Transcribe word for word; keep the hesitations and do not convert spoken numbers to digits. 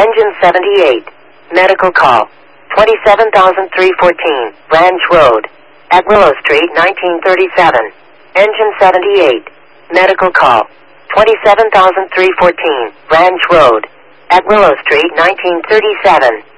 Engine seventy-eight. Medical call. twenty-seven thousand three hundred fourteen, Ranch Road. At Willow Street, nineteen thirty-seven. Engine seventy-eight. Medical call. twenty-seven thousand three hundred fourteen, Ranch Road. At Willow Street, nineteen thirty-seven.